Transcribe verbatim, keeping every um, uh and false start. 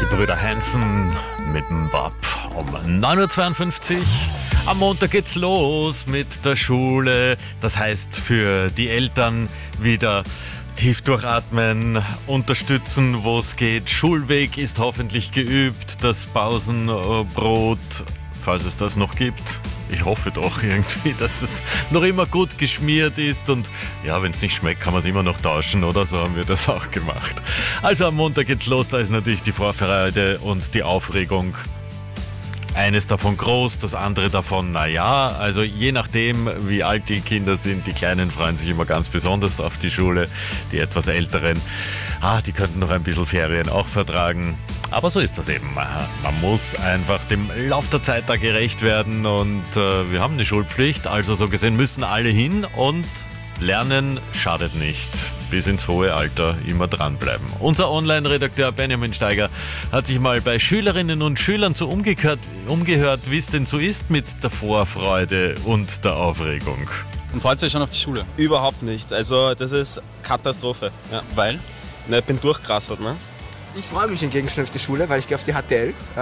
Brüder Hansen mit dem Bob um neun Uhr zweiundfünfzig. Am Montag geht's los mit der Schule. Das heißt für die Eltern wieder tief durchatmen, unterstützen, wo es geht. Schulweg ist hoffentlich geübt. Das Pausenbrot, falls es das noch gibt. Ich hoffe doch irgendwie, dass es noch immer gut geschmiert ist und ja, wenn es nicht schmeckt, kann man es immer noch tauschen, oder? So haben wir das auch gemacht. Also am Montag geht's los, da ist natürlich die Vorfreude und die Aufregung. Eines davon groß, das andere davon naja, also je nachdem wie alt die Kinder sind, die Kleinen freuen sich immer ganz besonders auf die Schule, die etwas Älteren, ah, die könnten noch ein bisschen Ferien auch vertragen. Aber so ist das eben. Man muss einfach dem Lauf der Zeit da gerecht werden und äh, wir haben eine Schulpflicht, also so gesehen müssen alle hin und lernen schadet nicht. Bis ins hohe Alter immer dranbleiben. Unser Online-Redakteur Benjamin Steiger hat sich mal bei Schülerinnen und Schülern so umgehört, umgehört wie es denn so ist mit der Vorfreude und der Aufregung. Und freut sich schon auf die Schule? Überhaupt nicht. Also das ist Katastrophe. Ja. Weil? Na, ich bin durchgerasselt, ne? Ich freue mich hingegen schon auf die Schule, weil ich gehe auf die H T L.